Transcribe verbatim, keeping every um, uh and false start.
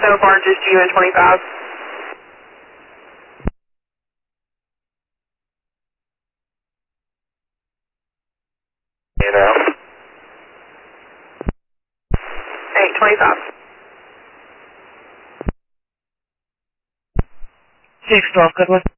so far, just you and twenty-five. You know. Hey, twenty-five. six twelve, good one.